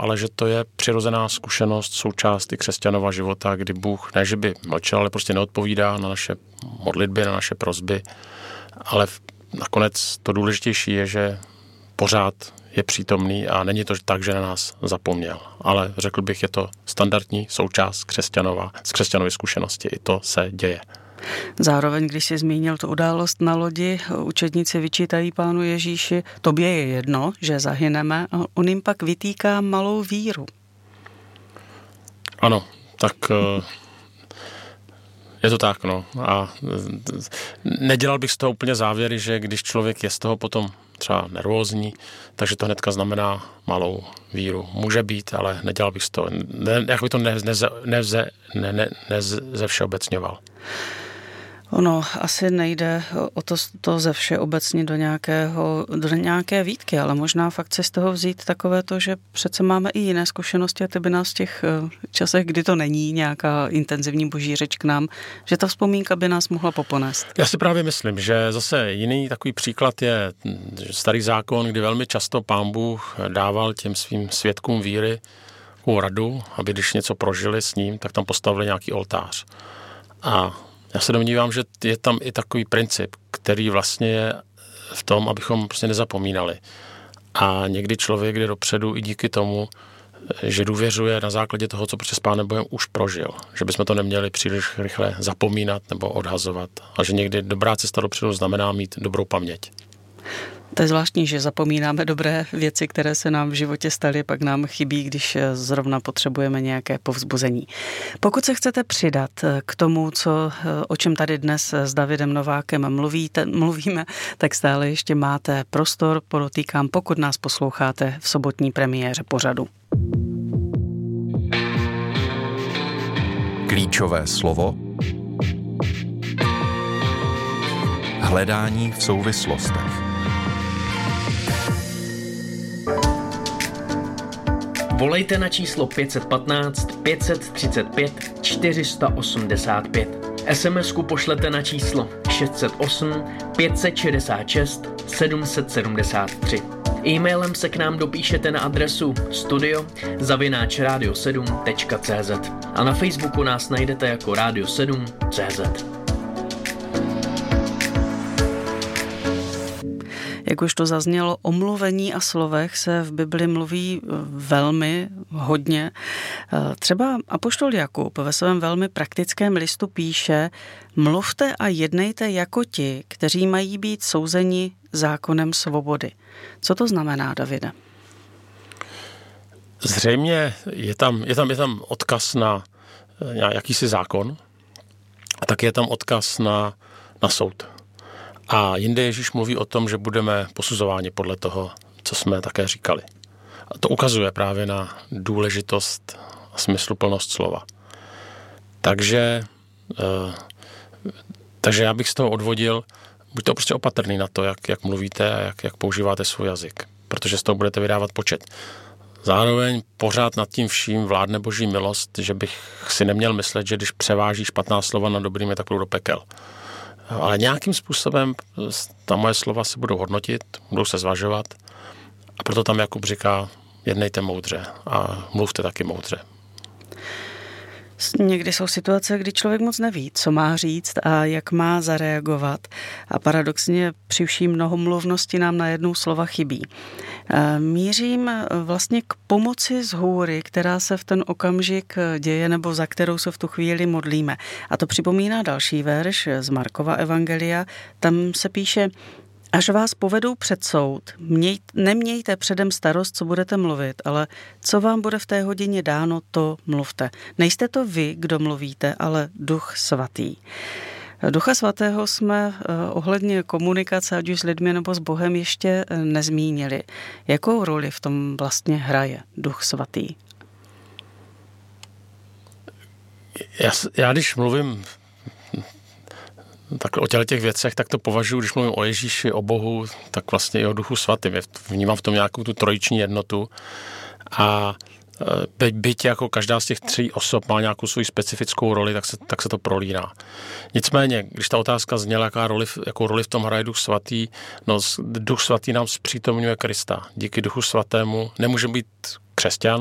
ale že to je přirozená zkušenost, součást i křesťanova života, kdy Bůh, ne že by mlčel, ale prostě neodpovídá na naše modlitby, na naše prosby, ale nakonec to důležitější je, že pořád je přítomný a není to tak, že na nás zapomněl. Ale řekl bych, je to standardní součást křesťanovy zkušenosti. I to se děje. Zároveň, když jsi zmínil tu událost na lodi, učedníci vyčítají Pánu Ježíši, tobě je jedno, že zahyneme, a on jim pak vytýká malou víru. Ano, tak je to tak, no. A nedělal bych z toho úplně závěry, že když člověk je z toho potom třeba nervózní, takže to hnedka znamená malou víru. Může být, ale nedělal bych z toho, jak by to ze všeobecňoval. Ono asi nejde o to ze všeobecně do nějaké výtky, ale možná fakt si z toho vzít takové to, že přece máme i jiné zkušenosti a ty by nás v těch časech, kdy to není nějaká intenzivní boží řeč k nám, že ta vzpomínka by nás mohla poponést. Já si právě myslím, že zase jiný takový příklad je Starý zákon, kdy velmi často Pán Bůh dával těm svým svědkům víry radu, aby když něco prožili s ním, tak tam postavili nějaký oltář. A já se domnívám, že je tam i takový princip, který vlastně je v tom, abychom prostě nezapomínali. A někdy člověk jde dopředu i díky tomu, že důvěřuje na základě toho, co prostě s Pánem Bohem už prožil. Že bychom to neměli příliš rychle zapomínat nebo odhazovat. A že někdy dobrá cesta dopředu znamená mít dobrou paměť. To je zvláštní, že zapomínáme dobré věci, které se nám v životě staly, pak nám chybí, když zrovna potřebujeme nějaké povzbuzení. Pokud se chcete přidat k tomu, o čem tady dnes s Davidem Novákem mluvíme, tak stále ještě máte prostor, podotýkám, pokud nás posloucháte v sobotní premiéře pořadu. Klíčové slovo. Hledání v souvislostech. Volejte na číslo 515 535 485. SMS-ku pošlete na číslo 608 566 773. E-mailem se k nám dopíšete na adresu studio@radio7.cz a na Facebooku nás najdete jako Radio7.cz. Jak už to zaznělo, o mluvení a slovech se v Bibli mluví velmi hodně. Třeba apoštol Jakub ve svém velmi praktickém listu píše: mluvte a jednejte jako ti, kteří mají být souzeni zákonem svobody. Co to znamená, Davide? Zřejmě je tam odkaz na jakýsi zákon a taky je tam odkaz na soud. A jinde Ježíš mluví o tom, že budeme posuzováni podle toho, co jsme také říkali. A to ukazuje právě na důležitost a smysluplnost slova. Takže já bych z toho odvodil, buďte prostě opatrný na to, jak mluvíte a jak používáte svůj jazyk, protože z toho budete vydávat počet. Zároveň pořád nad tím vším vládne boží milost, že bych si neměl myslet, že když převáží špatná slova nad dobrými, tak půjdu do pekel. Ale nějakým způsobem ta moje slova se budou hodnotit, budou se zvažovat a proto tam Jakub říká, jednejte moudře a mluvte taky moudře. Někdy jsou situace, kdy člověk moc neví, co má říct a jak má zareagovat. A paradoxně při vší mnohomluvnosti nám najednou slova chybí. Mířím vlastně k pomoci z hůry, která se v ten okamžik děje nebo za kterou se v tu chvíli modlíme. A to připomíná další verš z Markova evangelia. Tam se píše: až vás povedou před soud, nemějte předem starost, co budete mluvit, ale co vám bude v té hodině dáno, to mluvte. Nejste to vy, kdo mluvíte, ale Duch Svatý. Ducha Svatého jsme ohledně komunikace, ať už s lidmi nebo s Bohem, ještě nezmínili. Jakou roli v tom vlastně hraje Duch Svatý? Já když mluvím tak o těch věcech, tak to považuji, když mluvím o Ježíši, o Bohu, tak vlastně i o Duchu Svatým. Vnímám v tom nějakou tu trojiční jednotu a byť jako každá z těch tří osob má nějakou svou specifickou roli, tak se to prolíná. Nicméně, když ta otázka zněla, jakou roli v tom hraje Duch Svatý, no Duch Svatý nám zpřítomňuje Krista. Díky Duchu Svatému nemůže být křesťan,